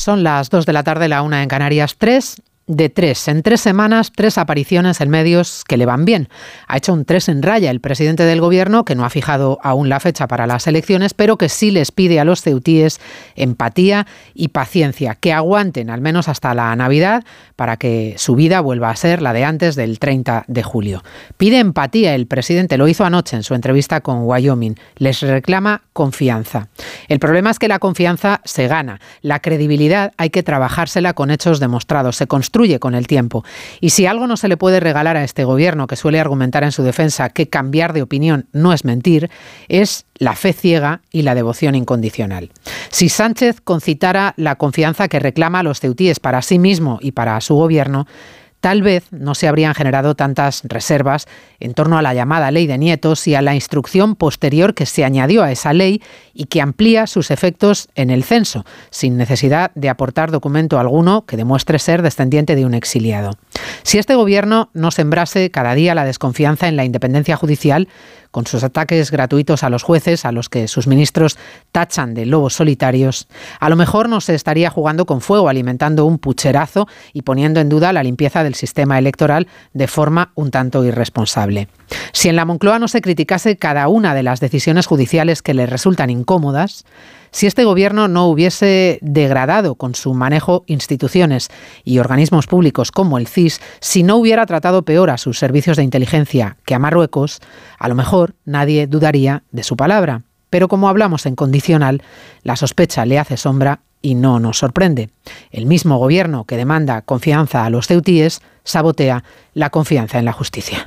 Son las 2 de la tarde, la 1 en Canarias. 3 de 3. En 3 semanas, 3 apariciones en medios que le van bien. Ha hecho un 3 en raya el presidente del gobierno, que no ha fijado aún la fecha para las elecciones, pero que sí les pide a los ceutíes empatía y paciencia, que aguanten al menos hasta la Navidad para que su vida vuelva a ser la de antes del 30 de julio. Pide empatía el presidente, lo hizo anoche en su entrevista con Wyoming. Les reclama confianza. El problema es que la confianza se gana. La credibilidad hay que trabajársela con hechos demostrados. Se construye con el tiempo. Y si algo no se le puede regalar a este gobierno, que suele argumentar en su defensa que cambiar de opinión no es mentir, es la fe ciega y la devoción incondicional. Si Sánchez concitara la confianza que reclama a los ceutíes para sí mismo y para su gobierno, tal vez no se habrían generado tantas reservas en torno a la llamada Ley de Nietos y a la instrucción posterior que se añadió a esa ley y que amplía sus efectos en el censo, sin necesidad de aportar documento alguno que demuestre ser descendiente de un exiliado. Si este gobierno no sembrase cada día la desconfianza en la independencia judicial, con sus ataques gratuitos a los jueces, a los que sus ministros tachan de lobos solitarios, a lo mejor no se estaría jugando con fuego, alimentando un pucherazo y poniendo en duda la limpieza del sistema electoral de forma un tanto irresponsable. Si en la Moncloa no se criticase cada una de las decisiones judiciales que le resultan incómodas, si este gobierno no hubiese degradado con su manejo instituciones y organismos públicos como el CIS, si no hubiera tratado peor a sus servicios de inteligencia que a Marruecos, a lo mejor nadie dudaría de su palabra. Pero como hablamos en condicional, la sospecha le hace sombra y no nos sorprende. El mismo gobierno que demanda confianza a los ceutíes sabotea la confianza en la justicia.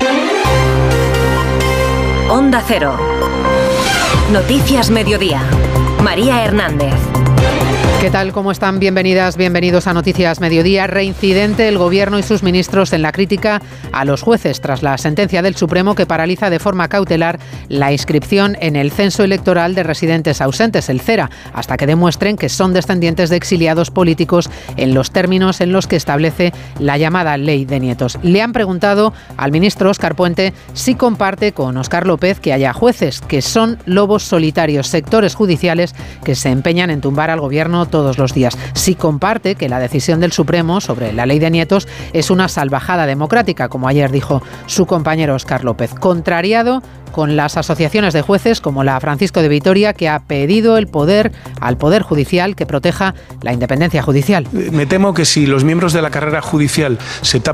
Onda Cero. Noticias Mediodía. María Hernández. ¿Qué tal? ¿Cómo están? Bienvenidas, bienvenidos a Noticias Mediodía. Reincidente el Gobierno y sus ministros en la crítica a los jueces tras la sentencia del Supremo que paraliza de forma cautelar la inscripción en el censo electoral de residentes ausentes, el CERA, hasta que demuestren que son descendientes de exiliados políticos en los términos en los que establece la llamada Ley de Nietos. Le han preguntado al ministro Óscar Puente si comparte con Óscar López que haya jueces que son lobos solitarios, sectores judiciales que se empeñan en tumbar al Gobierno todos los días. Si comparte que la decisión del Supremo sobre la Ley de Nietos es una salvajada democrática, como ayer dijo su compañero Óscar López, contrariado con las asociaciones de jueces como la Francisco de Vitoria, que ha pedido al Poder Judicial que proteja la independencia judicial. Me temo que si los miembros de la carrera judicial se tapan